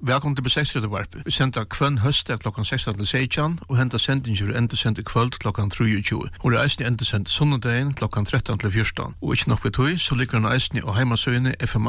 Velkommen til B6-varpet. Vi sender kvann høst klokken 16 til 16, og henter sendinger endesendt i kvöld klokken 23. Og det eisne endesendt sunnedagen klokken 13 til 14. Og ikke nok ved tog, så ligger den eisne og heimasøyene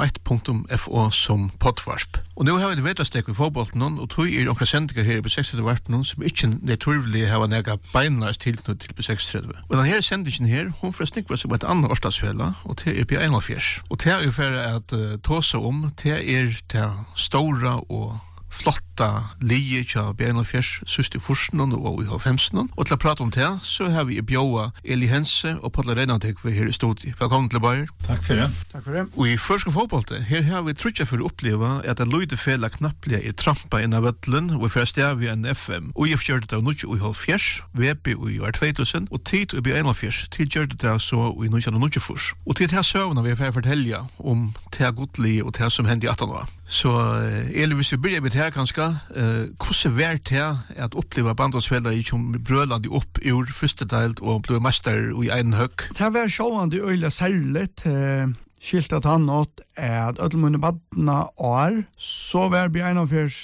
fm1.fo som poddvarp. Og nå har vi det vedrastek ved fotbollen, og tog noen sendinger her i B6-varpen som ikke naturlig har nega beinleis tilknytt til B6-30. Og denne sendingen her, hun får snikva seg på et annet årsdagsfella, og det P1-fjers. Og det er for at tåse om, det det stora og flotta lie tja B1-fjers syste forsen og i H5. Og til å prate om det, så har vi bjåa Eli Hense og Paula Reinantek her i studiet. Velkommen til Bayer. Takk for det. Takk for det. Og i første fotbollet, her har vi trutja for å oppleve at det løyde fela knapplige trampa inn av vettelen, og i første av en FM. Og jeg gjør det av noe i H4, VP i år 2000, og tid i B1-fjers, tid gjør det så i noe av noe fors. Og til det her søvna vi får fortelle om det godlige og det som hendte i 18 år. Så Eli, hvis vi begynner med det her kanskje, hvordan var det at oppleve bandåsfeller i som brølande opp ur første delt og ble mester i en høgg? Det var sjående øyla særligt, skilt at han nått at ødelmunne badna år, så var B1-fjers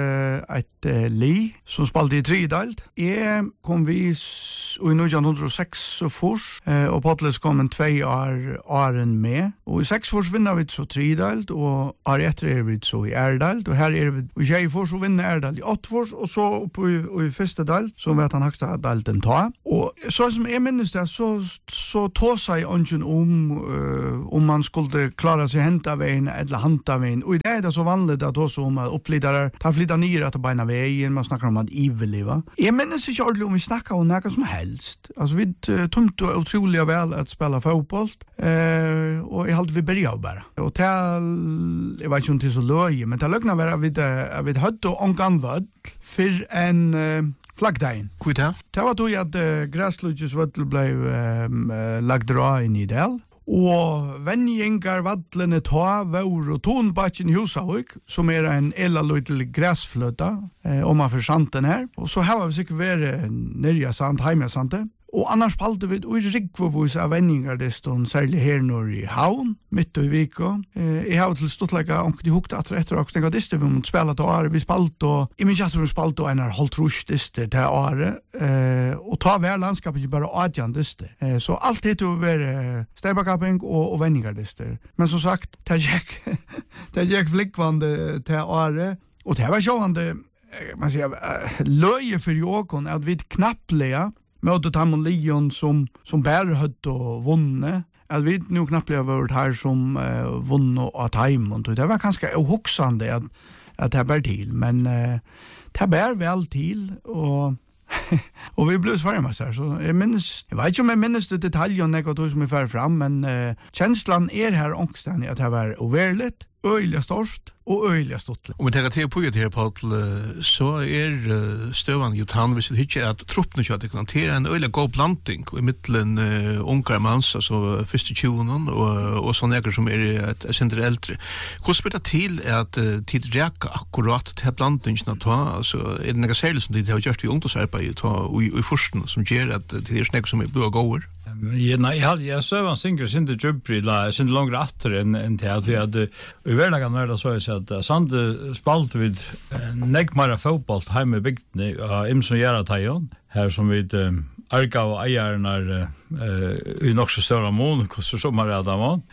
et li som spalte i 3 delt. Jeg kom vi i 1906 fors, og Potles kom en 2 åren med. Og i 6 fors vinner vi så 3 delt, og år etter vi så i delt, og her vi i 6 fors og vinner delt i 8 fors, og så oppe i første delt, så vet han haksta delten ta. Og så som jeg minnes det, så tog seg ønsken om man skulle klara seg henta veien eller hanta veien. Og i det så vanligt at også om at oppflytare flyttar nyer at beina veien, man snakkar om at iveliva. Jeg minnes ikke ordentlig om vi snakkar om noe som helst. Altså vi tømte utrolig vel at spela fotboll, og jeg halte vi berja bare. Og jeg vet ikke om det er så løye, men det løgna var at vi hødde omgang vødd for en flaggdagen. Hvor er det? Det var då at Græsludjes vøddel ble lagt dra inn i del. Og vennjengar vadlene ta vår og tonbakken i Husavik, som en elaløydel græsfløta om man for santen her. Og så har vi sikkert vært nirja sant, heimja santen. Og annars spalte vi ui rikvåvis av venningar deston, særlig her nord i Havn, midt og i Viko. Jeg har til stortlega omkring de hukte etter også nekva dister vi måtte spela til året. Vi spalte og, jeg minns at vi spalte og en holdt rush dister til året, og ta hver landskap ikke bare adjan dister. Så alt heter jo være sterbakapping og venningar dister. Men som sagt, det gikk flikkvande til året, og det var sjåvande, man sier, løye for jokon at vi knapplega møtte Tamon Leon som bare høtt og vunne. At vi nu knappt har vært her som vunne av Taimon. Det var ganske uhuksande at det ble til, men det ble vel til, og vi ble svarmet her, så jeg vet ikke om jeg minnes det detaljen som jeg fer fram, men kjenslan her ångsten at det var uverligt, øyelig størst og øyelig stortlig. Om vi tenker til på det her, Paul, så støvan jo tann, hvis det ikke er at truppene kjøttet, det en øyelig god blanding i middelen ungar mans, altså første 20-en, og sånne eker som et sender eldre. Hvordan spør det til at tid reker akkurat til blandingen av ta, altså det noe særlig som de har gjort i ungdomsarbeid og i forsten, som gjør at det snakker som blå gåer? Jeg søvann synger sinde djupri, sinde langre atter enn til at vi hadde i hverdagen var det så jeg at Sande spalte vid negmara fotboll heim i bygdene av Imson Gjeratejon, her som vi Arga og eierne i nokså større mån, hvordan sommer er det mån,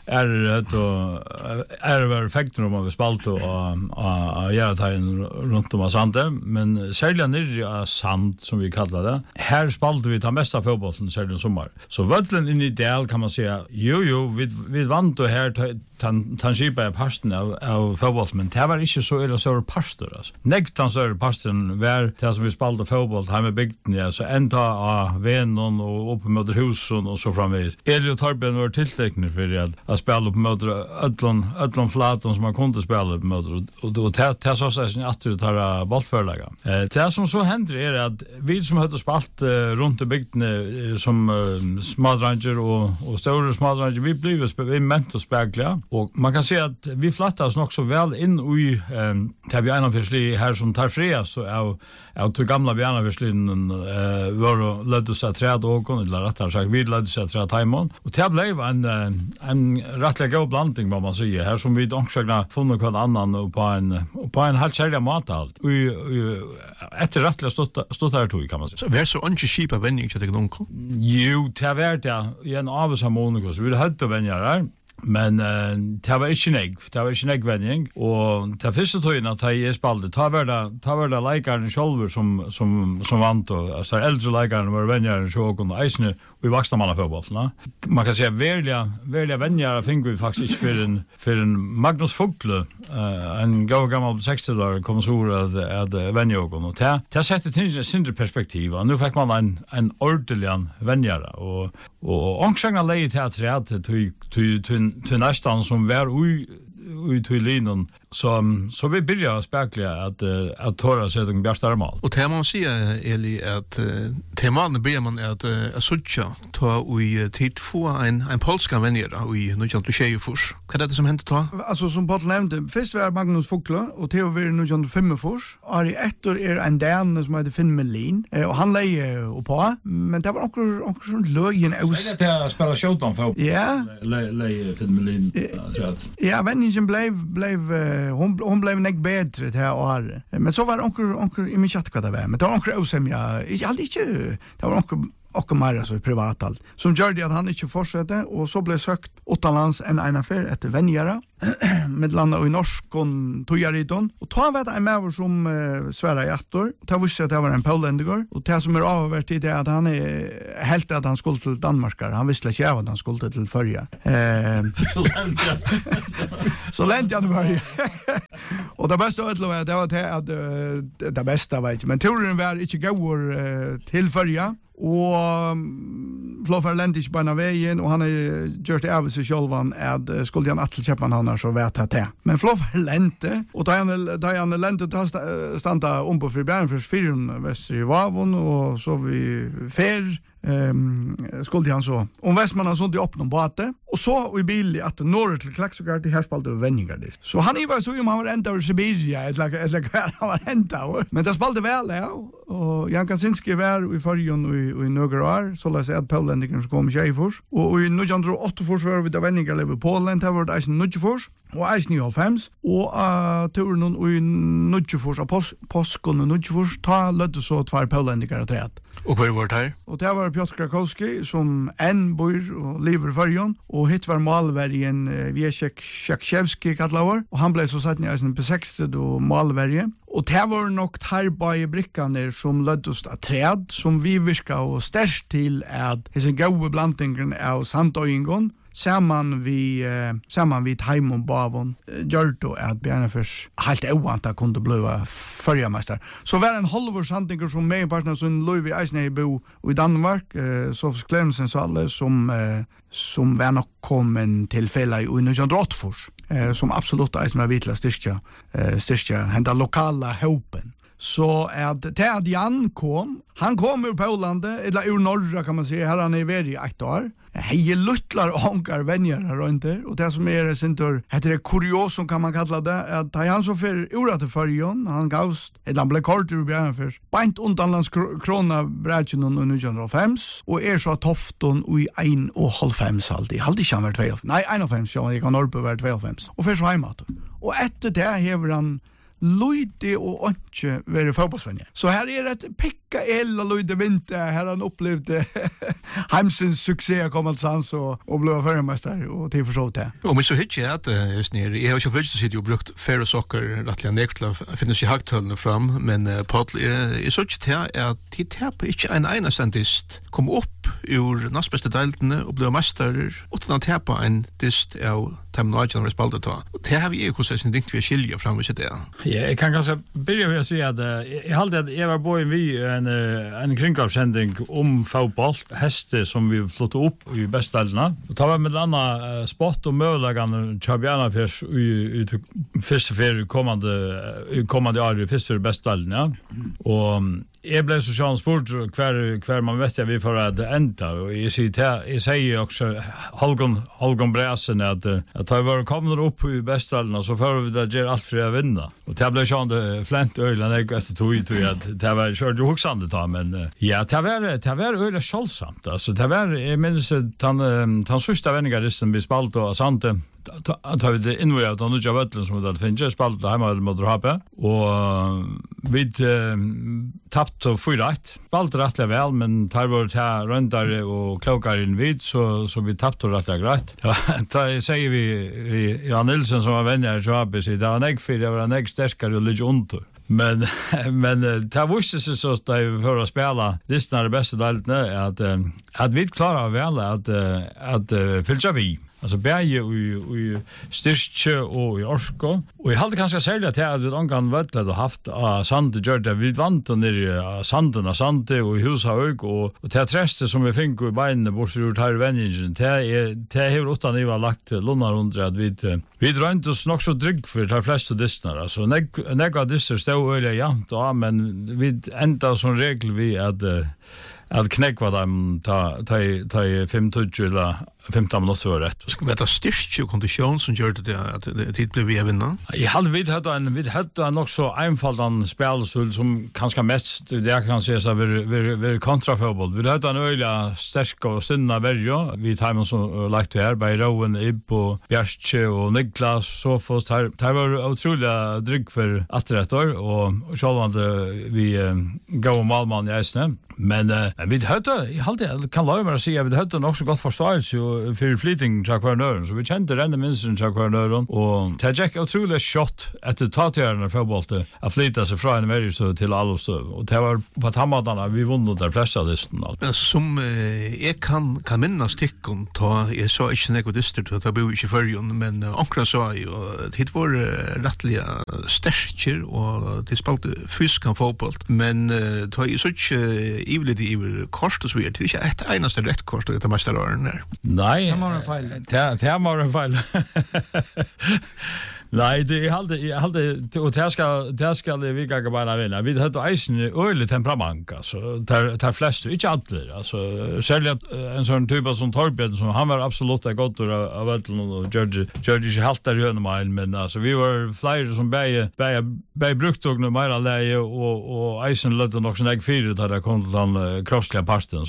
var effekten om at vi spalte av Gjeratejon rundt om av Sande, men særlig nere av Sand, som vi kallar det, her spalte vi ta mest av fotbollen særlig om sommer. Så vødlen inn i del kan man säga, vi vant og her tanskipa i parsten av fotbollen, men det var ikke så større parster. Negtan større parsten var det som vi spalte fotboll hjemme i bygden, så enda av Venon og oppe mot husen og så framvis. Eli og Torben var tiltekne for at spela opp mot ödlon flaton som man kunde spela opp mot, og det så seg sin at du tar ballførlega. Det som så hender at vi som hadde spalt rundt i bygdene som smadranger og store smadranger, vi ment å spekla, og man kan se at vi flatta oss nok så vel inn i till Bjarnafjärsli här som tar fria så är till gamla Bjarnafjärslin var ledde sig träd och eller rättare sagt vi ledde sig träd timon och det blev en rättliga god blandning vad man säger här som vi också funnit kvar annan och på en helt särskild mat allt och ett rättliga stått här tog kan man säga. Så vär så inte skipa vändning till det någon. Jo, det var det i en avsammonik så vi hade vänner men det var ikke negvending og det første tøyen at jeg spalte ta var det leikaren sjølver som vant og altså eldre leikaren var vennjaren sjåken og eisne og i vaksna mannafotbollen man kan säga verliga vennjare fikk vi faktisk ikke for en Magnus Fogle en gammal 60-år kommissor at vennjåken og det sette til sin perspektiv og nu fikk man en ordentlig vennjare og ångsjagna leie teatret til nästan som var ut i linan så vi börjar spekla att torra sig de bästa mål. Och det man säger Eli att teman börjar man att söka ta i tid få en polska vänner i Nujant Shejfors. Vad är det som hände då? Alltså som Paul nämnde, först var Magnus Fogle och det var Nujant Fimmefors. Ari ettor en Dan som heter Finn Melin och han leje och på men det var också sån löjen aus. Det spelar showdown för. Ja. Leje Finn Melin så att. Ja, vännen blev hon blev näck bättre det här år. Men så var onkel i min chatt vad det var. Men det var onkel osemja. Jag hade inte det var onkel och Maria så privat allt. Som gjorde det att han inte fortsatte och så blev sökt utomlands en affär efter vänjara med landa i norsk och tojaridon och ta vet en mer som svära hjärtor och ta visste att det var en poländiger och det som är avvärt i det att han är helt att han skulle till Danmark han visste inte att han skulle till förja så länge han var och det bästa var det var att det bästa var inte men turen var inte går till förja och Flofar Lendish på en vägen och han är gjort av sig självan att skulle han att köpa han så vet att det. Men Flofar Lente och då han Lente standa på Fribjärn för fyren väster i Vavon och så vi fer skulle han så om Västman har sånt i öppna båte och så i bil att norr till Klaxogard till Härspalt och Vänningar det. Så han var så han var ända ur Siberia eller han var ända men det spalte väl ja och Jan Kaczynski var i förjon och i några år så låt säga att Poländikerna kom Shejfors och i 1908 var vi där Vänningar lever Polen det var det Nujfors och Eisni of Hems och turen och i Nujfors påskon och Nujfors ta lödde så två Poländiker träd. Och vad var det här? Och det var Piotr Krakowski som en bor och lever i förjon och hitt var malvärjen Wiesiek Szakiewski kallar och han blev så satt i på 60 då malvärje och det var nog tarbai brickaner som löddes att träd som vi virka och stärst till att hisen goda blandningen av sandöingon samman vi Taimon Bavon gjorde att Bjarnafjärs helt ovanta kunde bli förjamästare. Så var en halvårshandlingar som med partner som Louis Eisnebo i Danmark så Clemsen så alla som var nog kommen till fälla i 1908 som absolut var vitla styrka hända lokala hopen. Så att Ted Jan han kom ur Polen eller ur norra kan man säga här han är i 8 år. Hej luttlar ankar vänner runt där och det som är sentor heter det kuriosum kan man kalla det att han så för urate förjon han gavst ett lamble kort ur Bjarnafjärs pint undanlands krona brächen och 1905 och är så tofton och i 1,5 alltid hade inte han varit 2. Nej 1,5 så jag kan norpa vart 2,5 och för så hemåt och efter det hever han Luide och inte vara fotbollsvänner. Så här är ett picka eller Luide vinter här han upplevde Heimsens succé kom sans och blev förmästare och till försåt det. Och men så hit jag att snär jag har ju försökt sitta och brukt färre socker rättliga nekla finns sig hakthöllen fram men Paul är så att det tapp inte en einastandist kom upp ur nästbästa deltene och blev mästare utan att tappa en dist av terminagen respaldet då. Det har vi ju kusen riktigt vi skilja fram med det. Ja, jag kan kanske börja med att säga att jag hade att jag var boy vi en kringavsändning om fotboll häste som vi flott upp i bästdelna. Och ta med andra sport och möjligheten Bjarnafjärs i första för kommande år i första bästdelna. Och jag blev så chans sport kvar man vet jag vi får att ända och jag säger också Holgon Bräsen att jag var kommer upp i bästallen så får vi det ger allt för att vinna. Och det blev sån det flänt ölen jag efter tog att det var kört huxande ta men ja det var öle skålsamt. Alltså det var jag minns han sista vängaristen vi spalt och Sante att ha det involverat och nu jag vet som det finns spalt hemma mot Rappe och vi tappt och 4-1 spalt rättligt väl men tar vårt här rundare och klokar in vid så vi tappt och rättligt grejt. Ja säger vi Jan Nilsson som var vänner så Rappe så det var en för det var en starkare och lite ont. Men det visste sig så att för att spela listan det bästa delen att vi klarar väl att fylla vi. Alltså bäge i styrke och i orsko. Och jag hade kanske särskilt att vi någon vattlet och haft Sande gjorde vi vant och ner Sande och i Hushaug och det träste som vi fick i benen bort ur här vänningen. Det har utan ni var lagt lånar under att vi drömde oss nog så drygg för de flesta dystnar. Alltså några dyster stod öliga jämt men vi ända som regel vi att knäcka dem ta 5-20 eller 15 minuter var rätt. Ska vi ta styrke och kondition som gör det att det blev vi vinna? Jag hade vi hade en också enfaldan spelstul som kanske mest det kan säga så vi kontrafotboll. Vi hade en öliga starka och sinna värja. Vi tar som lagt här by Rowan Ib och Bjärche och Niklas så först här var otroliga dryck för atträtter och självande vi gå malman i Isne. Men vi hade kan lova mig att säga vi hade också gott förståelse för flytting till kvarnören så vi kände den minsten till kvarnören och det gick otroligt shot efter tatjärna fotboll att flytta sig från en värld så till Alvsö och det var på Hammardarna vi vunnit där pressalistan allt. Men som jag kan minnas tickon ta jag så inte något dystert att bo i förrjon men ankra sa ju det var rättliga stärker och det spelade fysiskt fotboll men ta ju så ivligt i kort och så vidare. Det är inte ett enaste rätt kort och det måste röra den här. Nej. Det var en fel. Det var en fel. Nej, det jag hade och det ska vi gå bara vinna. Vi hade isen öle temperament alltså. Där flest inte alla alltså särskilt en sån typ som Torbjörn som han var absolut gott av Ötlen och George halt där i mile men alltså vi var flyer som bäj brukt och mer läge och isen lät nog sån jag fyra där kom den krossliga parten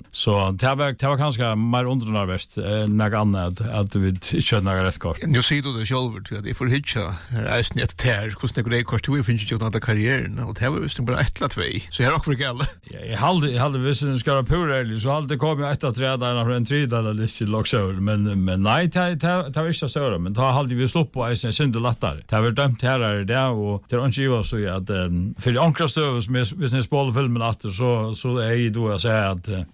så det var kanske mer undernervöst när annat att vi inte några rätt kort. Nu ser du det själv att det får hitcha isen ett tär hur det kort vi finns ju inte karriären och det var visst bara 1-2 så jag också gälla. Jag hade visst en skara pura så hade kommit 1-3 där en 3 där det också men nej det var inte så men då hade vi slopp på isen synd lättare. Det var dömt här där och det är inte ju så att för ankrastövs med sin spelfilmen att så är ju då jag säger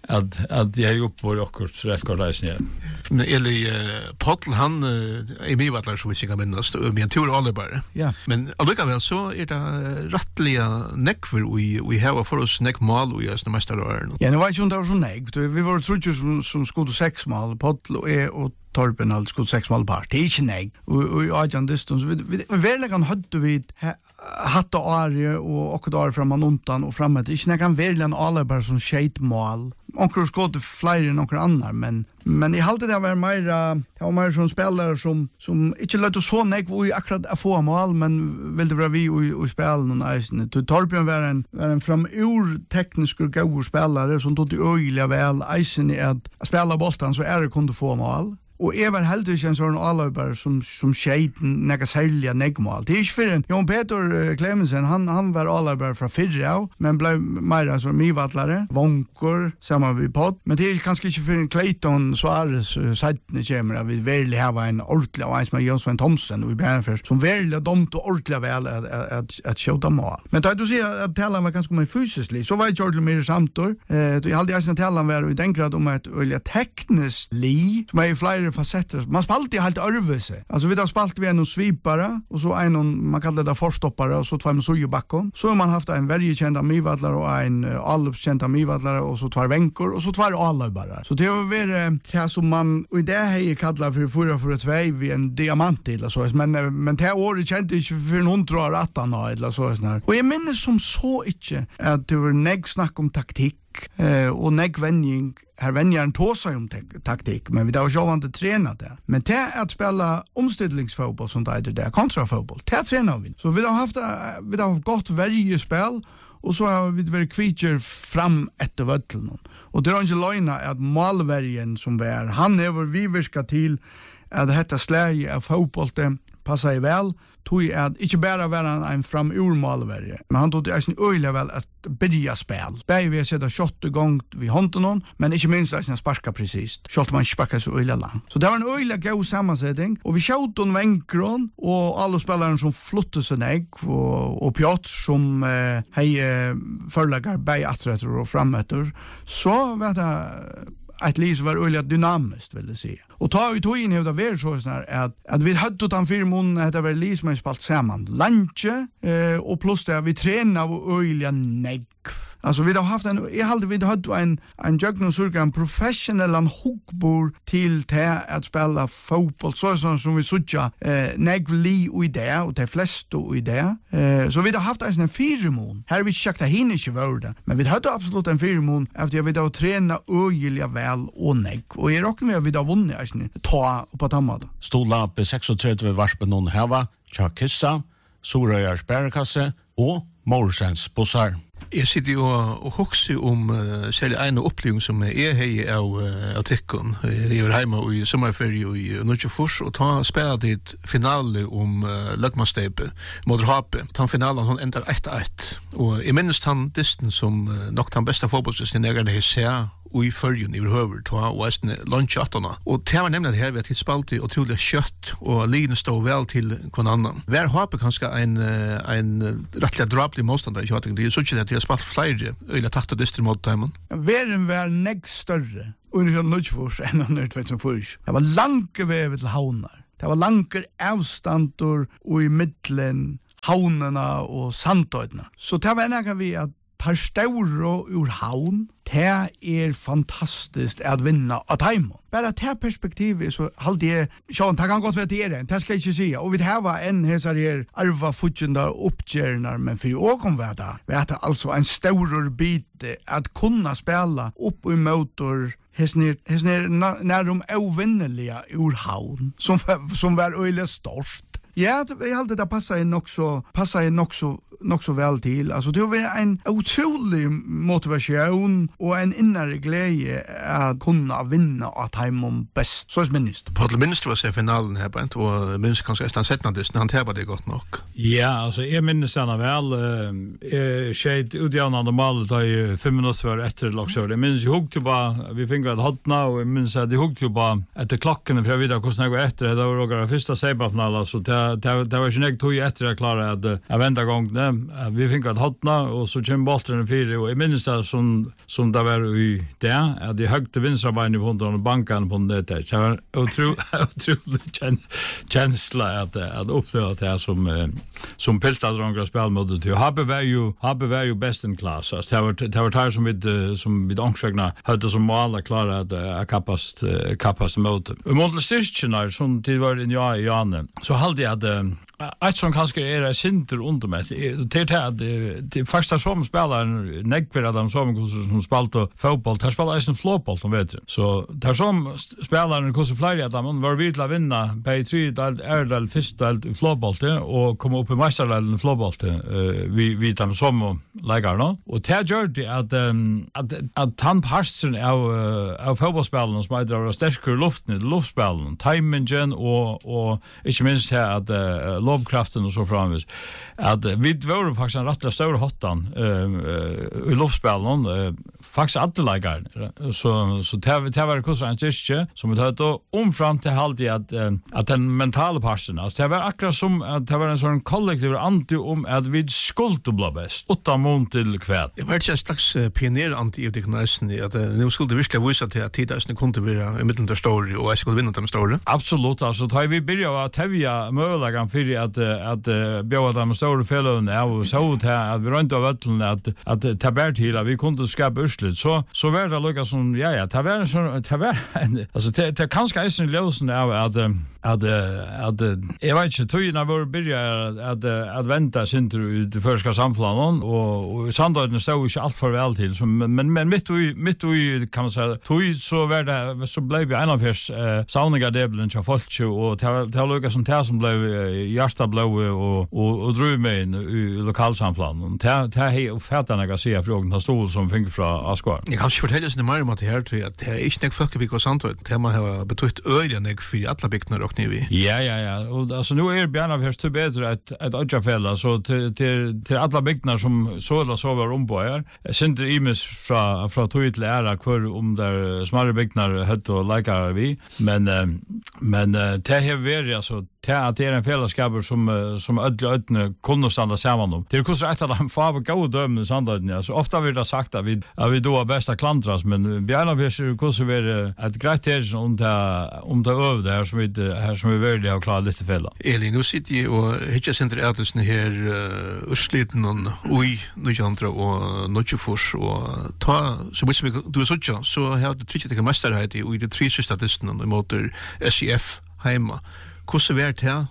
att jag är uppe på rekords rätt kort isen. Men Eli Pottel han är med vattlar så vi ska minnas med en tur alla bara. Ja. Men allikevel så är det rättliga neckver vi har för oss neckmal och just nästa rör. Ja, det var ju inte så nägt. Vi var tror som skulle 6 mål Pottel och Torpen alltså skulle 6 mål part. Det är inte nej. Och Ajan distans vi verkligen hade vi hatta Arje och där framan undan och framåt. Inte jag kan verkligen alla bara som skate mål. Onkel skott flyger några andra men I halde det var mer som spelare som inte lät oss så nek vi akkurat att få mål men ville vara vi och spela någon isen. Torbjörn var en framur teknisk och god spelare som tog det öjliga väl isen I att spela bollen så det kunde få mål. Och Evar heldigvis en sån allöbar som skejten näka sälja neggmål. Det är inte för en Jon Peter Clemensen, han var allöbar från fyrra men blev mer alltså mivallare, vonkor, samma vid podd. Men det är kanske inte för en Clayton Suarez sajtne kommer vi verkligen ha en ordentlig och en som är Jönsson Thomsen och i Bernfors som verkligen domt och ordentligt väl att skjuta mål. Men då du ser att tälan var ganska mer fysiskt så var det Jordan mer samtor. Jag hade jag sen tälan var i den grad om att öliga tekniskt li som är flera flere facetter. Man spalte helt örvelse. Alltså vi har spalt vi en svipare och så en man kallar det förstoppare och så två med sojobackon. Så har man haft en värjekända mivadlare och en allupskända mivadlare och så två vänkor och så två allubare. Så det har varit det som man i det här kallar för 4-4-2 vid en diamant eller så. Men det året kände inte för någon tror att han har eller så sån här. Och jag minns som så inte att det var nägg snack om taktik och nägg vänjning. Här vänjaren tåsar om taktik, men vi har ju inte tränat det. Men det är att spela omställningsfotboll som det är det, kontrafotboll. Det tränar vi. Så vi har haft gott varje spel och så har vi varit kvitter fram efter vötteln. Och det är inte lögna att målvärjen som vi är, han är vår viverska till att detta släge av fotboll passar ju väl, tog att inte bara vara en framurmålvärje, men han tog det öjliga väl att börja spel. Bäg vi sätta shot igång vid hånden, men inte minst att han sparkar precis. Shot man sparkar så öjliga långt. Så det var en öjliga god sammansättning, och vi sköt en vänkron, och alla spelare som flyttade sig nägg, och Piotr som förläggar bäg atträtter och framätter, så var det ett liv som var öliga dynamiskt, vill jag säga. Och ta vi tog in i det var så här att vi hade utan 4 månader det var liv som är spalt samman. Lunche och plus det vi tränar och öliga negg. Alltså vi har haft en jögnosurka, en professionell hugbor till att spela fotboll, så som vi sådja negli och idé, och de flesta och idé. Så vi har haft en 4 mån. Här vi sagt att hinner inte vara det, men vi hade absolut en 4 mån efter vi har tränat öjliga väl och negg. Och jag råkar med att vi har vunnit ta på tammad. Stola på 36 varspen någon heva, Tjakissa, Sorøyars bærekasse og Morsens bussar. Jeg sitter jo og hokser om særlig en opplevelse som jeg har av Tikkon. Jeg var hjemme i sommerferie i Nordjøfors, og ta spiller det finale om Løgmanstepe mot Hape. Ta finalen han ender 1-1. Og jeg minnes han distan som nok den beste fotballsdisten jeg har sett og i førjen i høver og eisne lunch 18. Og det var nemlig det her ved at det spalte utrolig kjøtt og lignende stod vel til hver annan. Hver Hape kanskje en rettelig draplig motstander i kjøtting. Det er så ikke det at de har spalt flere øyla takta dister mot dem. Veren var negg større under Nordjøfors enn under 2004. Det var lange vevet til havnar. Det var lange avstander og i middelen havnene og sandtøydene. Så det var enn vi at tar større ur havn, det fantastiskt att vinna av Taimon. Bara det perspektivet så halde jag, det kan godt være det ska jag inte säga. Och vi har en hesar här arva futjenda uppgärnar, men för å kom vi det alltså en större bit att kunna spela upp i motor hesner när de ovinneliga ur havn som var öjligt störst. Ja, jag hade det passar nog så väl till. Alltså det var en otrolig motivation och en inre glädje att kunna vinna att Taimon bäst. Så är minst. På det minst var sig finalen här bänt och minst kanske nästan sättnades när han tävlade gott nog. Ja, alltså jag minns den väl. Sked utjämnande mål då i 5 minuter efter lockshot. Jag minns hugg till bara vi fick att hotna och jag minns att det hugg till bara efter klockan för jag vet hur snart går efter det var några första semifinal så det var inte tog efter att klara att vända gång det. Vi fick att hotna och så kom bollen 4 och jag minns det som det var i det att det högte vänstra benet på den banken på det där. Så var otroligt känsla att uppleva det som piltade några spel mot det. Habbe var ju best in class. Det var här som vid ångsvägna hade som mål att klara att kappast mot. Och mot Styrkjena som det var i Janne så hade jag ett som kanske är sinter under mig. Det första som spelaren Neckver Adam som spelade fotboll, där spelade en fotboll de vet. Så där som spelaren kanske fler att man var vill att vinna på 3 där första fotboll och komma upp i mästarligan fotboll vi tar som läggarna och det gör det att han passar av fotbollsspelarna som är starkare luftspelen, timingen och inte minst här att lobkraften och så framvis. Att vi var faktiskt en rätt stor hottan i loppspelen faktiskt alla lägar så det var kursen inte som det hade fram till alltid att den mentala parten alltså det var akkurat som att det var en sån kollektiv anti att vi skulle bli bäst 8 mån till kväll. Det var inte en slags pioner anti-eudiknäsen att nu skulle det virkelig visa till att tidsdagen kunde vara i mitten av story och jag skulle vinna den story. Absolut, alltså tar vi börja att tävja möjligen för att bjöda de stora fällorna och så att vi runt av vattnen att ta bort hela vi kunde skapa urslut så var det lika som det var alltså det kanske är en lösning av att jag vet inte tog när vi börjar att vänta sin ut det första samflanon och Sandöden stod inte allt för väl till men mitt i kan man säga tog så var det så blev vi en av sauningar deblen till folk och det lukar som det som blev hjärtablå och drog med in i lokalsamflanon det är fätarna kan se frågan har stol som fick från Askvar. Jag kan fortälja sig mer om att det här till att det är inte folk bygg och Sandöden det man har betytt öliga för alla byggnader och ni. Ja. Och alltså nu är Bjärna först till bättre att Öjafälla så till alla byggnader som så var omböjer. Center Imis från tog till ära kvar om där smärre byggnader hött och likar vi. Men det här är alltså att det är en fällskap som ödne kunde stanna samman om. Det är kanske ett av de få goda dömen Sandöden. Så ofta vill det sagt att vi då är bästa klantras men Bjärna först kanske vara ett grejt om det över där som vi vill ha klart lite fälla. Elin, nu sitter jag och hittar center ätelsen här ursliten och i 1994 och ta så mycket som du är så har du tryckt till mästerhet i de 3 sista testerna emot SEF hemma. Hur är det här?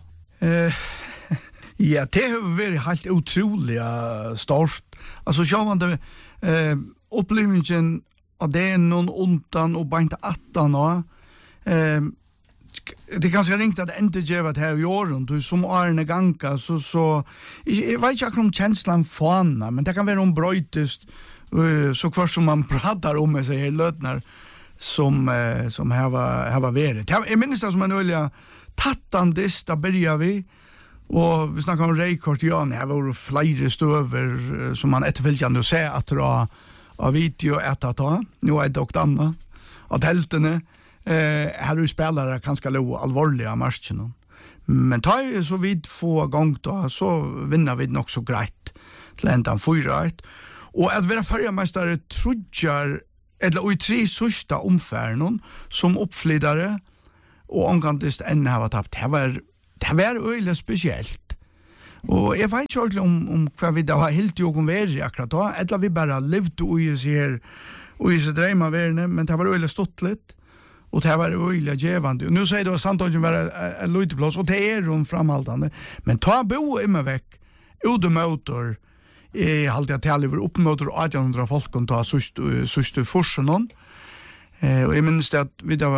Ja, det har varit helt otroligt stort. Alltså, så man det upplevelsen av det är någon undan och bara inte 18 år. Det är ganska ringt att inte geva det här i åren som Arne Ganka så jag vet inte om känslan fana men det kan vara bröjtest så kvar som man pratar om sig här lötnar som här var värdet. Jag minns det som en olja tattandis där börjar vi och vi snackar om Reykort ja, det var flera stöver som man efterföljande och säger att dra av video ta. Nu är det och Anna att hälften här är spelare ganska allvarliga matcher. Men tar ju så vid få gång då så vinner vi nog så grejt till ändan 4-1. Och att vara förmästare trudjar eller i 3 sista omfärden som uppflydare och angåndest än har tappt. Det var öle speciellt. Och jag vet inte om vad vi då har helt jogon värre akkurat då. Eller vi bara levde i sig och i sig drömma värne men det var öle stottligt. Och det var öjliga gevande. Och nu säger det att Sandöden var en lojteplats och det är de framhållande. Men ta bo i mig väck utemotor i halvdja tal över uppmotor 1800 folk och ta sista forsen. Och jag minns det att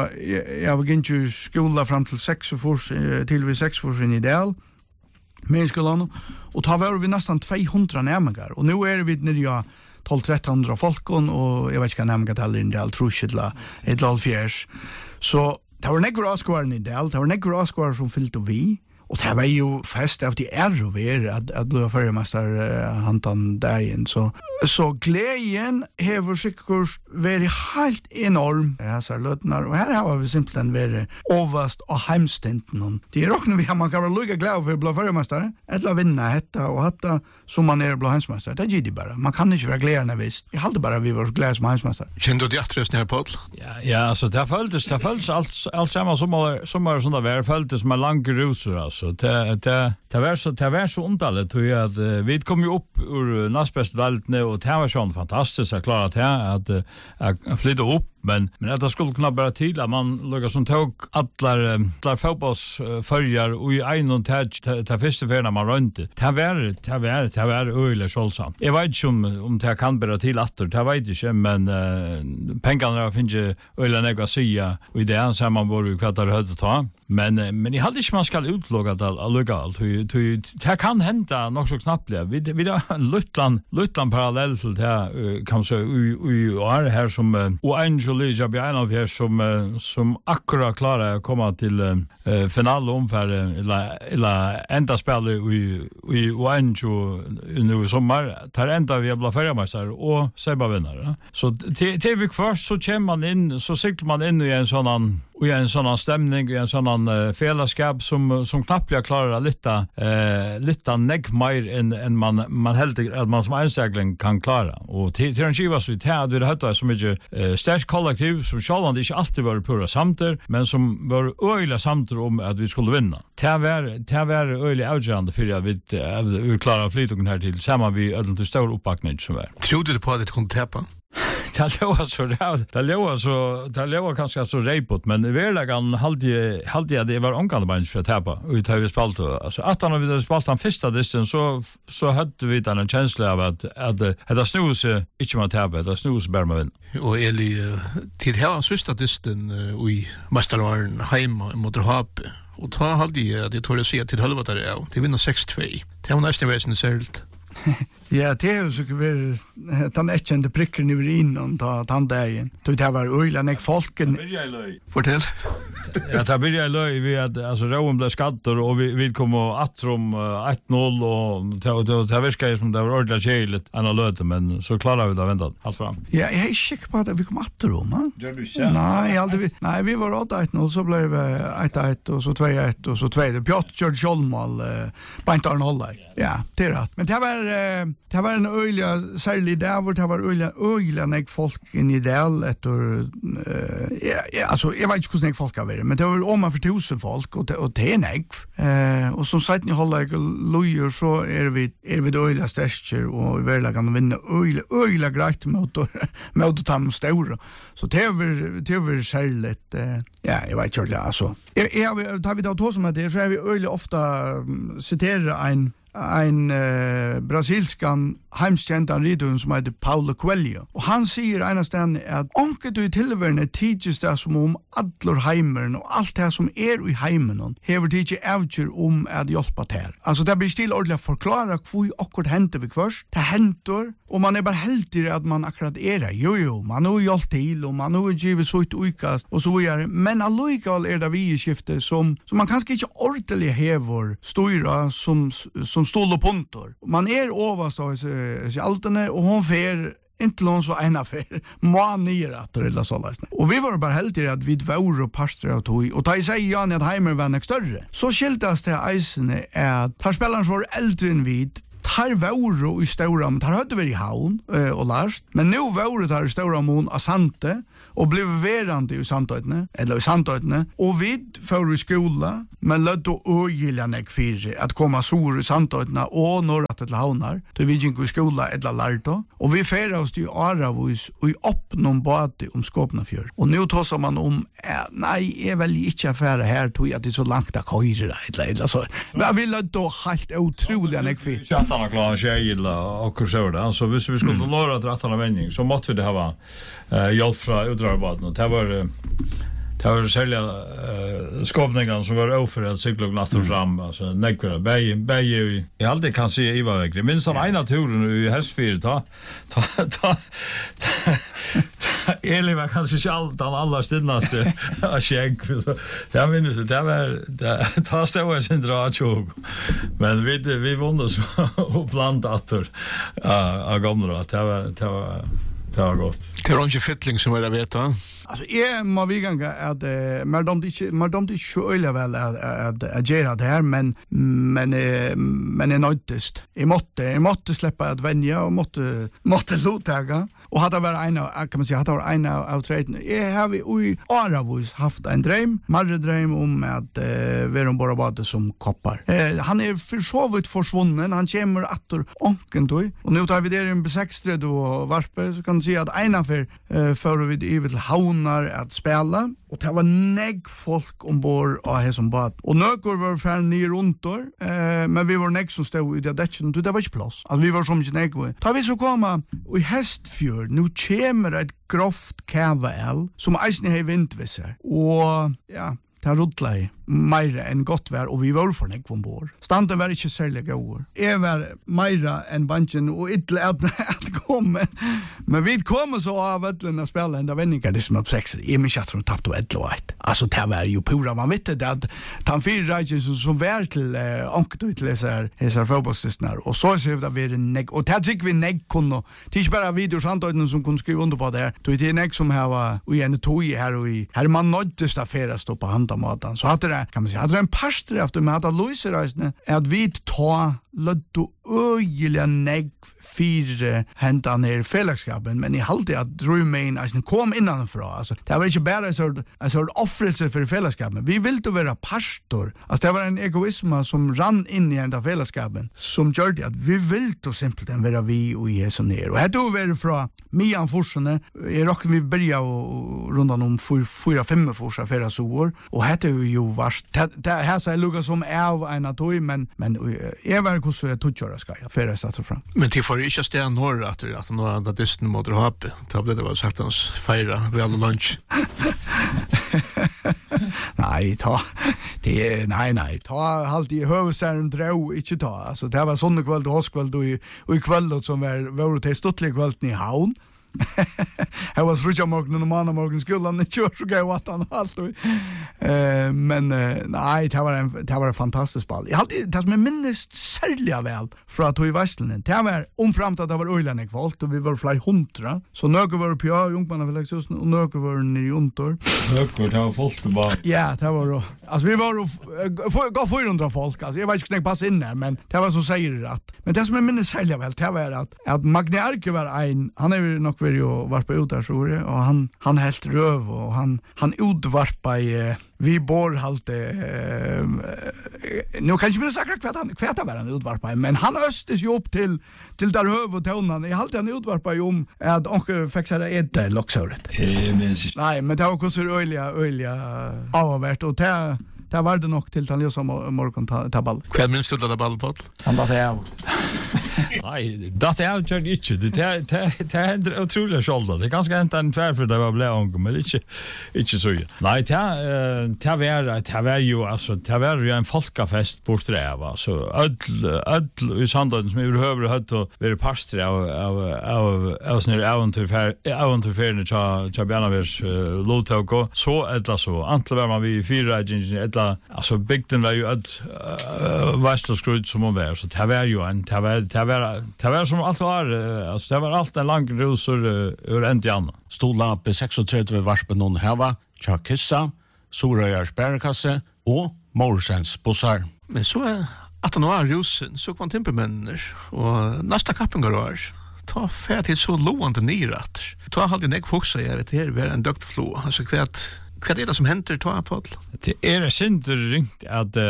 jag var inte i skola fram till 6 till vi 6 forsen i del. Med i skolan. Och ta var vi nästan 200 nämningar. Och nu är vi nere 1200-1300 folk och jag vet inte vad nämligen heller i en del truskedla ett halvfjärs. Så det var nekvar avskvaren i del, det var nekvar avskvaren som fyllde vi. Och det var ju fest av de och ver att bli förmästare hantan dagen. Så glädjen har sikkert varit helt enorm. Här lötnar och här har vi simpelthen varit överst och heimstenten. Det är också när man kan vara lika glad för att bli förmästare. Eller vinna hetta och hatta som man är bli heimsmästare. Det gör det bara. Man kan inte vara glädjande visst. Jag hade bara vi var glada som heimsmästare. Kände du det att här Paul? Ja, alltså det följdes allt samma som var sådana där följdes med långa rusor alltså. Det var så underligt att vi kom ju upp ur nästbästvallet och det var så fantastiskt att klara det att flytta upp men att det skulle kunna bara till att man lukar som tog alla fotbollsföljar och i en och ta första färna man rönte. Det var öjligt kjolsamt. Jag vet inte om det kan bara till att det vet inte men pengarna finns ju öjligt nega sia och i det här samman var vi kvar att ta. Men jag hade inte man ska utlåga det allugalt. Det kan hända något så knappt. Vi har Lutland parallell till det kanske i år här som och Angeli Jabiano här som akkurat klarar att komma till finalomfär eller ända spela i Oanjo nu i sommar. Tar ända vi blir färgmästare och Seba vinnare. Så till vi först så kommer man in så cyklar man in i en sån stämning, i en sån fällskap som knappt jag klarar lite negg mer än man helt att man som ensägling kan klara. Och till en skiva så det hade så mycket starkt kollektiv som självande inte alltid var pura samter, men som var öjliga samter om att vi skulle vinna. Det var öjliga avgörande för att vi klarar flytungen här till samma vi ödlen till stor uppbackning som var. Trodde du på att det kunde täppa? Det låg kanske så rejpot, men i verkligheten hade jag det var omgående för att täppa och ta vi spalt. Alltså att när vi hade spalt den första disten så hade vi en känsla av att det snus inte man täppa, det snus bara med. Och Eli till hela sista disten i mästarvaren hemma mot Hape. Och då hade jag det tror jag se till halva där ja, till vinna 6-2. Det var nästan väsen särskilt. Ja, det är ju så att den kände pricken över innan den dagen. Det var öjlan folken. Fortell. Ja, det började löj vi att alltså Rowan blev skatter och vi kom att rom 1-0 och det verkar som det var ordentligt keligt än löte, men så klarar vi det väntat allt fram. Ja, jag är säker på att vi kom att rom. Gör du så? Nej, vi var 8-1 så blev 1-1 och så 2-1 och så 2. Piotr körde självmål på inte Arnold. Ja, det är rätt. Men det var en öjliga särskilt där det var öjliga när folk in i del efter alltså jag vet inte hur folk har men det var om man för 1000 folk och det är nägg. Och som sagt ni håller lojer så är vi det öjliga stärker och vi vill kan vinna öjliga grejt mot de stora. Så det är särskilt ja, jag vet inte alltså. Tar vi då som att det så är vi öjliga ofta citerar en brasilskan heimskändan ridun som heter Paulo Coelho. Og han sier enastående at onke du i tilværende tidsis det som om allor heimeren og alt det som i heimen hever tidsi avgjør om at hjelpa til. Altså det blir still ordentlig forklara hvor akkurat henter vi først. Det henter, og man bare heldig at man akkurat det. Jo, man har hjulpet til, og man har givet så ut utkast, og så videre. Men allikevel det vi i skiftet som man kanskje ikke ordentlig hever styra som stål och puntor. Man överst av sig altene och hon fer inte någon så ena för man ner att eller så där. Och vi var bara helt i att vi var och pastor och tog och ta sig Jan att Heimer var nästa större. Så skiltas det isen att tar spelaren för äldre än vid tar våro i stora men tar hade vi i havn och last men nu våro tar i stora mån av Sante och blev verande i Santøytene eller i Santøytene och vi får i skola men lät ögiljan för att komma så i Santøytene och norra till havnar då vi gick i skola eller larto och vi färra oss till Aravus och i någon bad om Skåpnafjord och nu tar man om nej är väl inte affär här tog jag det så långt att köra eller så men jag vill då helt otroligt för han klarar sig illa och så där. Så hvis vi skulle norra till 18 vändning så måste det ha hjälp från utdragbaden och det var sälja skåpningar som var oförrätt cykla natten fram alltså näkvara bäj jag alltid kan se i vad vägre minst av ena turen i hästfyr ta Eli var kanske allt den allra stinnaste av skägg så jag minns det var ta stå sin drachog men vi vunde så och plantator av gamla det var gott. Det var inte fettling som var veta. Alltså må vi ganga att men de inte så öliga väl att göra det här men är nöjdest. Jag måste släppa att vänja och måste lotaga och hade varit kan man säga hade varit en av treden. Jag har i Aravus haft en dröm, dröm om att vara bara bad som koppar. Han är försovit försvunnen, han kommer åter onken då och nu tar vi det en besextred och varpe så kan se att ena för vi i till havnar att spela och det var negg folk ombord och här som bad och några var fan ner runt men vi var negg som stod i det däcken det var inte plats alltså vi var som inte negg tar vi så komma i Hästfjord nu kommer ett grovt KVL som eisen har vindvisser och ja det rullade mer än gott vär och vi var för nek ombord. Standen var inte särskilt god. Jag var mer än banchen och inte att komma. Men vi kom så av ödlen att spela ända vändningar det som att sexa. Jag minns att de tappade 11-1. Alltså det var ju pura man vet det att han fyra som var till ankto till dessa fotbollsstyrnar och så ser det vi nek och det tycker vi nek kunde. Det är inte bara videos antagligen som kunde skriva under på det här. Det är nek som här och en tog här och i här man nöddes affärer stå på handamaten. Så hade det kan man säga hade en pastor efter med att Louise reisne att vi ta lotto öjliga negg fyra hända ner fällskapet men I halde att drömmen alltså kom innanför alltså det var inte bara så offrelse för fällskapet vi ville vara pastor alltså det var en egoism som rann in I ända fällskapet som gjorde att vi ville simpelt vara vi och Jesus ner och det var från Mian forsene vi börja och rundan om 4-5 forsar förra så år och det är ju vars det här säger Lukas som av en atoi men jag var hur jag tog köra ska jag förra satt fram. Men till för inte stä norr att några distan mot rap. Det var sagt hans fira väl lunch. Nej, ta halt I hövsärn dro inte ta. Alltså det var sån kväll och hoskväll och I kväll som var det ståtlig kväll I havn. Jag var frutja morgonen och manna morgonen skolan det kör så gav att han allt men nej det var en fantastisk ball. Jag hade det som minst särliga väl för att I Västland. Det var omframt att det var öjlan kvalt och vi var flera hundra. Så några var på ungmannafellaxhusen och några var nere I Jontor. Några det var folk bara. Ja, det var då. Alltså vi var gav 400 folk. Alltså jag vet inte passa in där men det var så säger det rätt. Men det som minst särliga väl det var att Magne Arke var en han är ju nog ju varpa ut där så det och han helt röv och han utvarpa I vi bor halte nu kan jag inte säga kväta var han utvarpa men han östes ju upp till där höv och tonan I halte han utvarpa ju om att onkel fixade ett locksåret. Nej men det var också öliga avvärt och det var det nog till han lösa morgon tabell. Kväll minst det där ballpott. Han där är Nej, det är ju inte. Det är otroligt skölda. Det är ganska inte en tvär för det var blä ung, men inte så. Nej, det var ju alltså det var ju en folkafest på Sträva så öll I Sandön som överhuvud hade att vara pastor av sån äventyrfärden till Bjärnavers Lotoko så eller så. Antingen var man vid 4 eller alltså bygden var ju västskrud som hon var så det var ju en det var som allt var alltså det var allt en lång rusor ur en till annan. Stola på 36 varspen någon hava, Chakissa, Sorayars bärkasse och Morsens bussar. Men så att han var rusen så kom temperamenner och nästa kappen går ta färd till så långt neråt. Ta alltid nek foxa jag vet det är en duktflå alltså Vad det som händer ta på? Det är synd ringt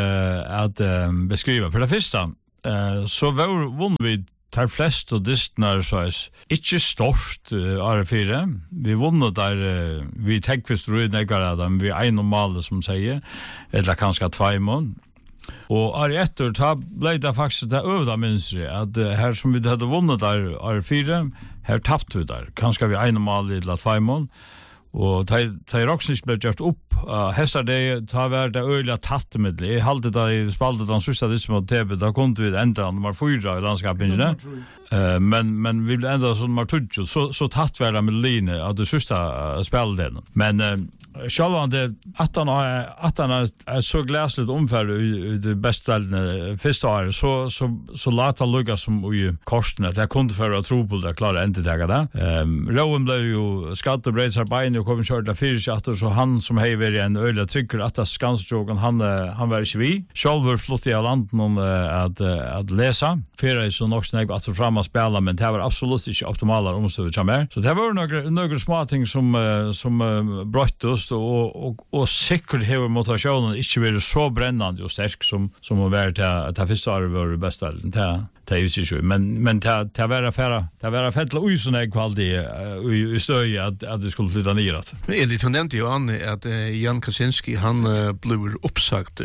att beskriva för det första så vann vi tar flest och distnar så är inte störst R4. Vi vann där vi tänkvist rydnäggar vi en normal som säger eller kanske 2 mån. Och R1 blev det faktiskt det övda minstri att här som vi hade vunnit där R4 här tappade vi där. Kanske vi en normal eller 2 mån. Och tar också inte blev gjort upp hästar det tar vara det öliga tattmedel I halde det I spalde den sista det som var TV då kunde vi ändra nummer 4 I landskapet men vi vill ändra som nummer 2 så tatt vara med line att det sista spelden men självande att han är så gläsligt omfärd I det bästa första året så lata lugga som I korsen att jag kunde för att tro på det klara inte ta det Rowan blev ju skatt och breds arbete och kom körda 4 så han som hej var en öliga trycker att det skanstrogen han var inte vi själv flott I landen att läsa för så nog snägg att fram och spela men det var absolut inte optimala omständigheter som är så det var några små ting som bröt oss och säkert hur motivationen inte var så brännande och stark som hon var till första året var det bästa det är ju så men det var fettla uisne kvalitet I stöj att det skulle flytta neråt. Men Edith hon nämnde ju att Jan Kaczynski han blev uppsagt I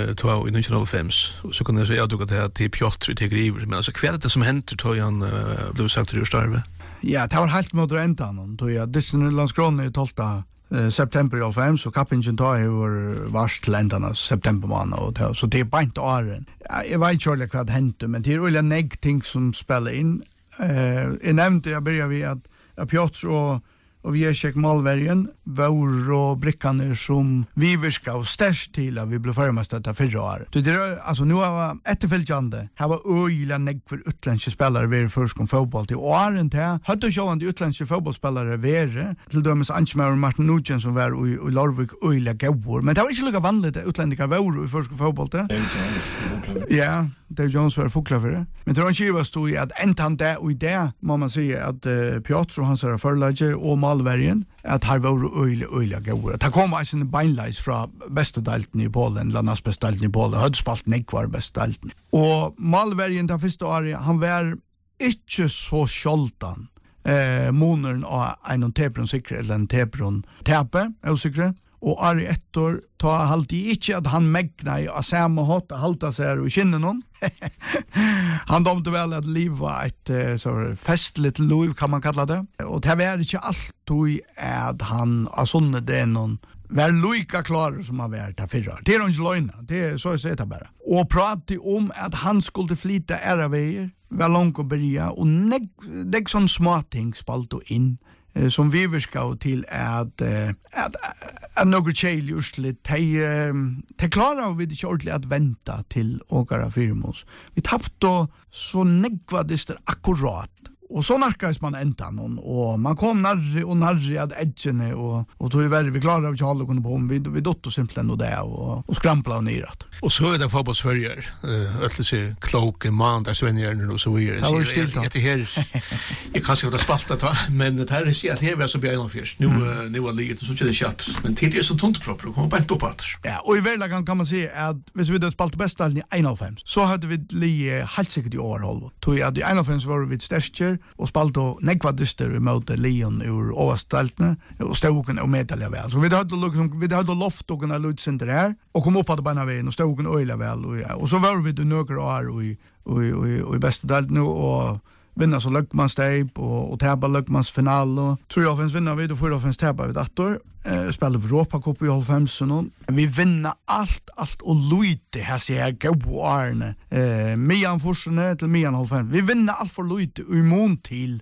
1905 och så kunde jag säga att det till Piotr till Griver men alltså kväll det som hände då han blev sagt ur starve. Ja, det var helt mot räntan då jag Disneylandskron I september i 5, så kappingen tar över vars till ändarna september månad och det, så det är bara inte åren. Jag vet inte vad det hände, men det är väl en negg ting som spelar in. Jag nämnde, jag började vid att Piotr och vi är Malvergen, vår och brickaner som vi virka och störst till att vi blev förmast detta förra år. Det är alltså nu var efterföljande. Här var öjliga negg för utländska spelare vid först kom fotboll till åren till. Hade sjående utländska fotbollsspelare vere till dömes Ansmar och Martin Nugent som var i Larvik öjliga gåvor. Men det var inte lika vanligt att utlänningar var i först kom fotboll till. Ja, det är Jones var foklar för det. Men det var inte var stod i att äntan där och i det må man säga att Piotr och hans förlägge och Malvergen att här var öjliga gåvor. Det kom alltså en beinleis från bästa dalten i Polen, landas bästa dalten i Polen. Hödspalt nekvar bästa dalten. Och Malvergen ta första året, han var inte så skjoltan. Måneren av en tebron sikre eller en tebron tepe, osikre. Og Ari ettor ta halti ikkje at han megna i samme hått halta seg og kynne noen. Han domte vel at liv var et festligt liv, kan man kalla det. Og det var ikkje alltid at han av sånne det noen var lika klar som han var til fyrra. Det er ikke løgna, det er så jeg sier det bare. Og prate om at han skulle flyta æra veier, var langt å börja, og negg sånn småting spalt og inn. Som vi virka till att några tjejl ursligt de klarar vi inte ordentligt att vänta till åkara firmos. Vi tappade så negvadister akkurat. Och så narkades man äntan och man kom narri att edgene och tog iväg vi klarade av Charlie kunde på vi dotto simpelthen och det och skrampla och nyrat. Och så är det fotbollsförger ötligt sig kloke mandagsvänner och så vidare. Det var stilt. Det här jag kanske har spaltat ta men det här är så att här var så bjärna först. Nu var liget och så kör det chatt. Men det är så tunt proper och kommer bara inte upp att. Ja, och i verkligheten kan man se att hvis vi hade spalt bästa i 1.5 så hade vi li helt säkert i år. Tog jag i 1.5 var vi störst och spalt och negvadister mot Leon ur Åstaltne och Stoken och medalja väl. Så vi hade loft och kunna lutcenter här och kom upp på banan vägen och Stoken öjla väl och så var vi det några år och i bästa delen och vinna så Lökmansteip och täba Lökmans final och tror jag finns vinna vid och för offens täba vid attor spelar Europa Cup i 95 vi vinna allt och luite här ser gå Arne Mian Forsene till Mian 95 vi vinna allt för luite i mån till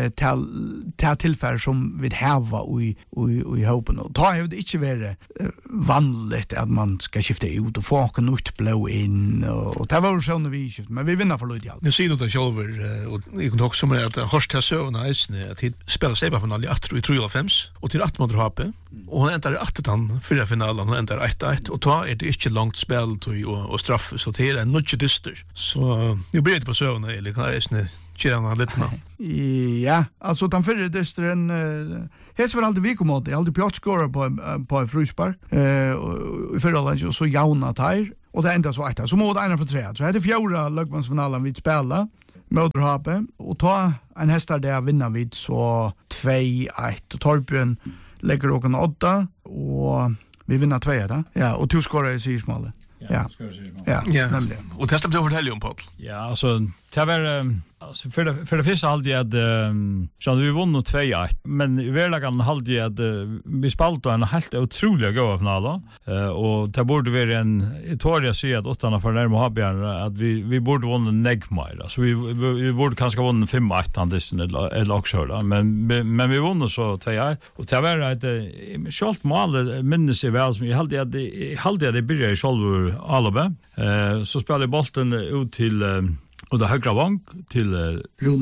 tillfälle som vi har i hopen och ta det inte vara vanligt att man ska skifta ut och få en nytt blå in och det var så när vi skift men vi vinner för luite allt. Nu ser du det själv och jag kan också säga att Horst Hassöna är att spela sig på final i 3-5 och till 8 mot Hape. Och hon ändrar 8 för finalen hon ändrar 1-1 och tar det inte långt spel och straff så det är en nudge dyster. Så nu blir det på sövna eller kan jag snä kärna lite nå. Ja, alltså den förra dysteren häs var alltid vikomod. Jag alltid Piotr scorer på en frispark i förra landet och så jauna tär och det ända så 1 så mot 1 för 3. Så hade fjärde lagmansfinalen vi spela mot Hape och ta en hästar där vinner vi så 2-1 och Torbjörn lägger åken 8 och vi vinner 2 där. Ja, och 2 skorar i syrsmålet. Ja. Ja, nämligen. Och testa på fortälja om Paul. Ja, alltså det var alltså för det första hade jag så vi vann 2-1 men i verkligheten hade jag vi spaltade en helt otroligt god final och det borde vara en Itoria sig att åttarna för närmare Habjärn att vi borde vinna Negmar alltså vi borde kanske vinna 5-1 eller också då men vi vann så 2-1 och det var ett skolt mål minns jag väl som jag hade det började i själva Alaba så spelade bollen ut till och det högra vank till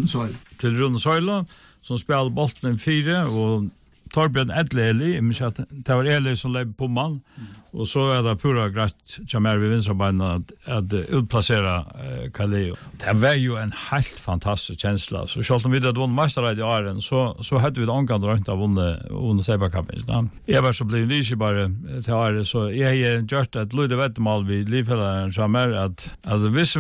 Rundesøyla som spelar bollen 4 och Torbjörn Edleli det var Eli som lev på man och så är det pura grätt som är vid vinstrabeina att utplacera Kaleo. Det var ju en helt fantastisk känsla så själv om vi hade vunnit mästarad i åren så hade vi det angående rönt av vunnit Seiberkappen. Jag var så blev lyse bara till året så jag gjort ett lite vettmål vid livfällaren som är att hvis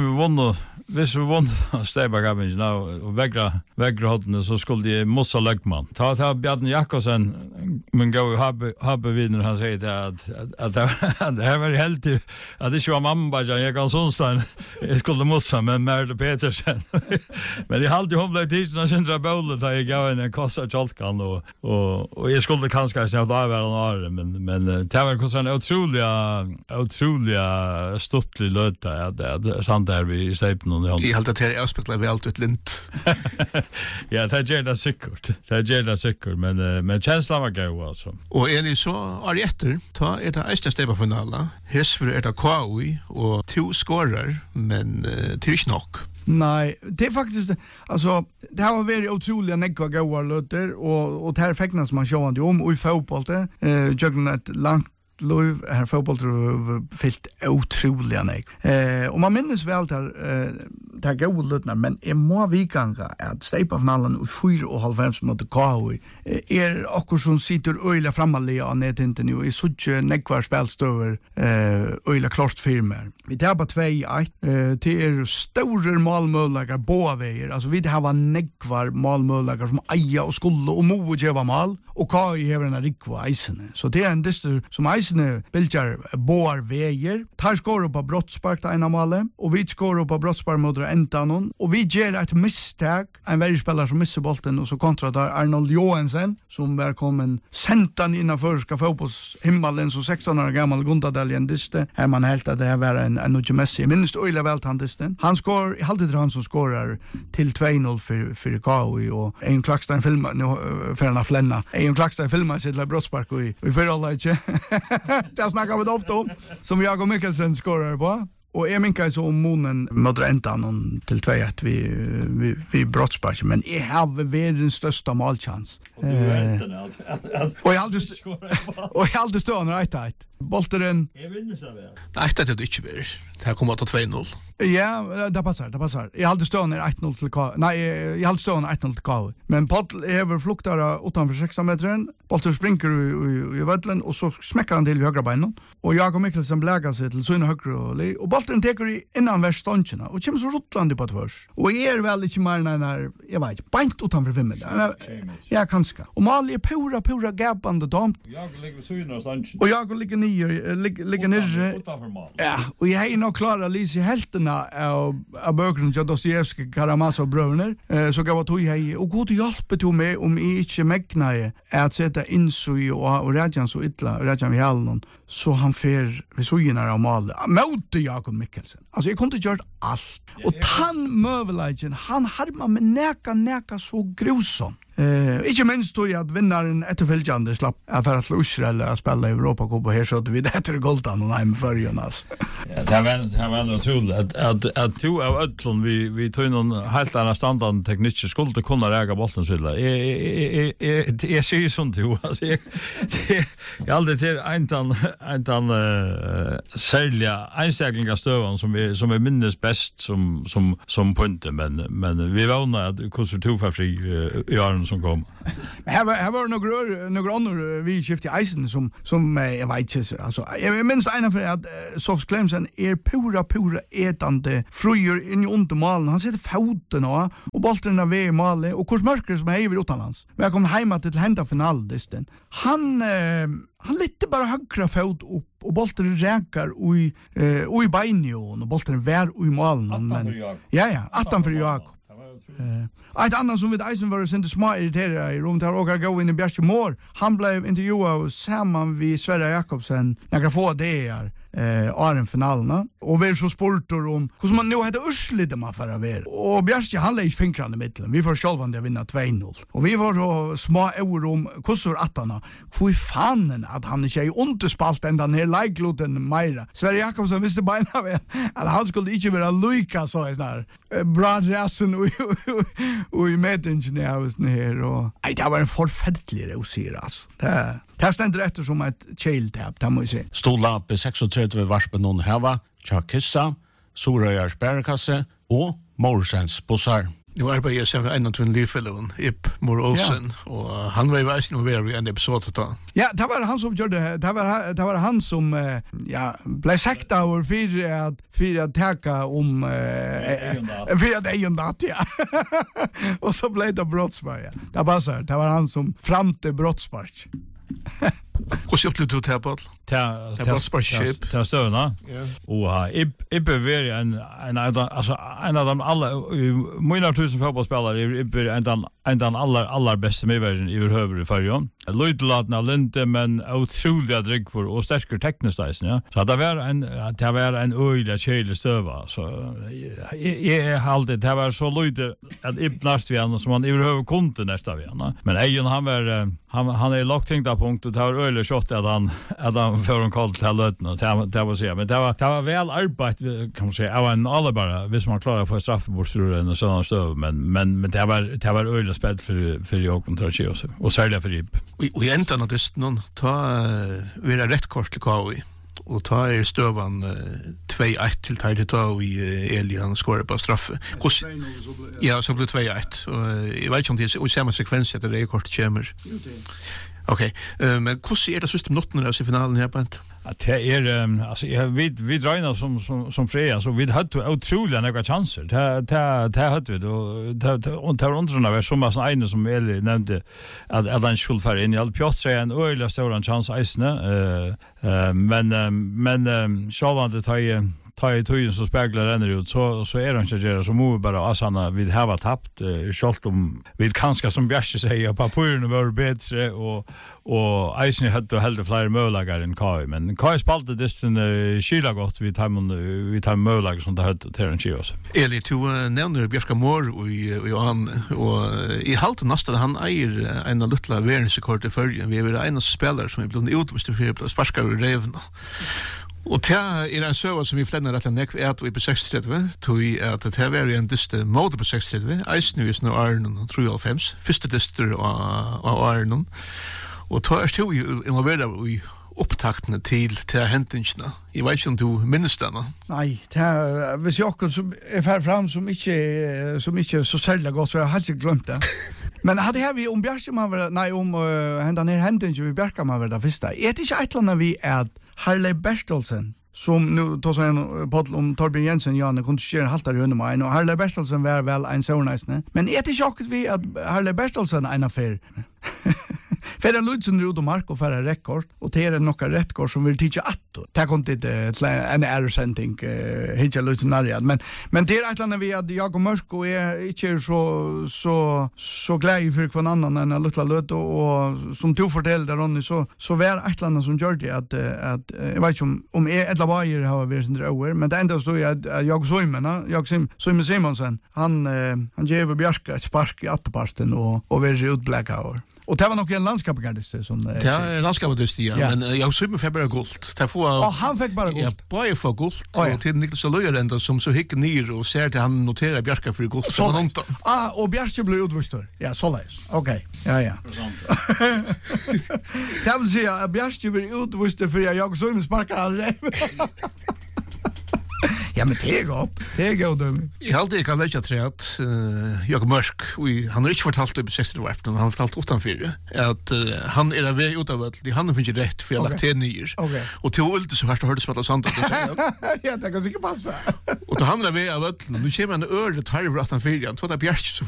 vi vann Seiberkappen och vägra hotten så skulle de mossa Lökman. Ta Bjarne Jakobsen men gå habbe vinner han säger att det var helt att det inte var mamma bara jag kan Sonstein jag skulle mossa men Märta Petersen men jag alltid hon blev tidigt när centra bowlet där jag gav en kassa chalkan och jag skulle kanske säga att det var men det var en otroliga stottlig löta att sant där vi säger någon jag helt att det är aspekter vi allt ett lint ja det gör det säkert men känslan var god alltså och Eli så är det ta är det ästa steppa finala Hesver är det KUI och 2 scorer men det är inte nog. Nej, det är faktiskt alltså det har varit otroliga nekva goda löter och det här fäcknas som man sjående om och i fotboll jag ett långt Löv här fotboll fyllt otroliga nek. Och man minns väl där goda lötnar men är må vikanga att steipa finalen och 4,5 mot KUI är också som sitter öjla framalliga och net inte nu i suche nekvar spelstöver öjla klart firmer. Vi tar på 2-1 till stora målmöjligheter båda vägar. Alltså vi har nekvar målmöjligheter som Aja och skulle och Mo geva mål och KUI har en rikva eisen. Så det är en dyster som eisen biljar båda vägar. Tar skor på brottspark ena målet och vi skor på brottspark mot ändan och vi gör ett misstag en värjspelare som missar bollen och så kontrar Arnold Johansen som var kommen sentan innanför ska fotbollshimmelen så 16 år gammal Gundadaljen dyste. Här man helt att det var en Nuge Messi. Minst öjla väl han dysten. Han skår, alltid han som skårar till 2-0 för KUI och en Klackstein filmar nu för en flenna. En Klackstein filmar sitt där brottspark och vi för alla inte. Det snackar vi ofta om som Jakob Mikkelsen skårar på. Och jag minkar så om månen möter ändan till 2-1 vi brottspark men jag har världens största målchans. Och jag alltid stående right. Bolteren. Jag vinner så väl. Nej, det är inte mer. Det här kommer att ta 2-0. Ja, det passar. Jag hade stående 1-0 till KUI. Nej, jag hade stående 1-0 till KUI. Men Pottl över fluktar utanför 6 metern. Bolter springer i vattlen och så smäcker han till i högra benen. Och Jakob Mikkelsen blägar sig till sina högra och bolten teker i innan värst ståncherna och kommer så rottlande på tvärs. Och är väl inte mer när jag vet inte, bant utanför 5 meter. Ja, kanske. Och Mal är pura gapande damt. Jag ligger vid synen av stånchen. Och jag ligger ner. Ja, och jag är nog klara Lise helterna av böckerna av Dostojevskij, Karamazov-bröderna. Så gav jag tog jag och god hjälp till mig om jag inte mäknar att sätta insui och rädjan så ytla, rädjan vid hallen. Så han fer vid sojorna av malet. Mot Jakob Mikkelsen. Alltså jag kunde gjort allt. Och han mövelagjen, han harmar med näka så grusom. Ikke minst tog att vinnaren efterföljande slapp affära till Israel att spela i Europacup och här så att vi det heter Goldan och nej med förrjön alltså. Ja, det var nog troligt att två av ödlon vi tog någon helt annan standard teknik skulle kunna räga bollen så där. Jag ser sånt ju alltså jag aldrig till en sälja enstaka stövan som är minst bäst som punkter men vi vånar att kurser för fri i som kom. Här var några andra vi skifte i isen som jag vet inte alltså jag minns en för att Soft Clemson är pura ätande fröjer in i undermalen. Han sätter foten och bollen är vid målet och kurs mörker som är över utomlands. Men jag kom hem till hända finaldesten. Han lite bara högra fot upp och bollen räkar och i benen och bollen vär i målen men ja 18 för Jakob. Ett annat som vid Eisen var det inte små irriterade i rummet här och gå in i Bjärke Mård. Han blev intervjuad samman vid Sverre Jakobsen några få dagar åren finalerna och vi så sporter om hur man nu hade urslide man förra ver och Bjärke han lägger fingrarna i mitten. Vi får själva vinna 2-0 och vi var så små ord om kursor attarna hur fanen att han inte är underspalt ända ner likloten Meira. Sverre Jakobsen visste bara att han skulle inte vara lika så där bra rasen och i medingen här och det var en förfärlig rosir alltså. Det ständer efter som ett chailtap, det må jag säga. Stola på 36 varspen någon hava, Tjakissa, Sorøyars bærekasse og Morsens bussar. Nu arbetar jag sen en av två livfällen, Ip Mor Olsen, och han var ju väl nog i en episod då. Ja, det var han som gjorde det var han som blev sagt av för att täcka om för att egendat ja. Och så blev det brottspark. Det var han som framte brottspark. Och så upplevde du det här på? ta stövna. Och Ibbe var en av de alla många tusen fotbollsspelare Ibbe en allra bästa medvärden i överhuvud i förjon. Lydlatna linte men otroliga drygg för och starkare tekniskt ja. Så det var en öjlig kejlig stöva så jag hade det var så lite att ibnast vi han som han överhuvud kunde nästa vi men Ejon han är lagt tänkta punkt och det var öjlig shot att han för en kall till lötna det var så men det var väl arbete kan man säga av en alla bara hvis man klarar för straffbordsrullen och såna stöv men det var öjlig spel för jag kontra och särskilt för Ib. Och ändan av det någon ta vara rätt kort till KV och ta stövan 2-1 till tid ta i Elian skorar på straff. Ja, så blev 2-1 och jag vet inte om det är samma sekvens att det är kort kommer. Okej, men hur ser det system noterna i finalen här på? Att det är alltså vi drar som Freja så vi hade otroliga några chanser. Det hade vi och det var undrande var som massa ene som Eli nämnde att han skulle fara in i allt Piotr är en öjlig stor chans isne men så var det ta i tøyen så speglar renner ut så är han inte så må bara asarna vid hava tappt skalt om vid kanske som Bjärse säger papuren var bättre och Eisen hade helt fler möjligheter än Kai men Kai spalte distan skila gott vid time möjligheter som det hade till en chios. Eli to nämner Björka Mor och i halt nästa han äger en lilla världsrekord i förgen vi är en av spelare som är blivit utvisade för sparkar och revna. Och det är en söva som vi flämnar rätt nek att vi på 63 tog att det var en dyster mode på 63 Eisen är nu Arnon 3.5 första dyster av Arnon och tar stod ju involverad i upptakten till händingarna. Jag vet inte om du minns den. Nej, hvis Jakob som är här fram som inte så särskilt gott så jag har inte glömt det. Men hade här vi om Bjärkman var om hända ner händingar vi Bjärkman var det första. Är det inte ett land vi är Harley Bertelsen som nu tar sig en podd om Torbjörn Jensen Janne kunde köra haltar under mig och Harley Bertelsen var väl en så nice men är det chockigt vi att Harley Bertelsen en affär för den Ludsen Rud och Marco för en rekord och det är några rekord som vill teacha att det kom inte en ersättning hitcha Ludsen Narjad men det är ett land vi att jag och Marco är inte så glad för kvar annan än en lilla löt och som du fortällde Ronny så var ett land som gör det att jag vet inte om Edla Bayer har varit sin över men det enda stod jag Simon Simonsen han ger Bjärka ett spark i atteparten och vill utbläcka och det var nog en landskapgardist som det är en landskapgardist ja men jag såg med februari guld det får han fick bara guld ja bara för guld och till Niklas Löjrända som så hick ner och ser till han noterar Bjärka för guld så långt och Bjärka blev utvisad ja så läs okej ja kan vi se att Bjärka blev utvisad för jag såg med sparkar han Ja, men det är gott. Jag hade inte lägga till att Jakob Mörk, han har inte fortalt det på 60-talet, men han har fortalt utanför att han är väg utav han finns ju rätt för att lagt till nyer. Och till ulti så först hörde spela sant att ja, det kan säkert passa. Och då handlar vi av att nu kommer en öre tarv att han för igen, så där Bjärk så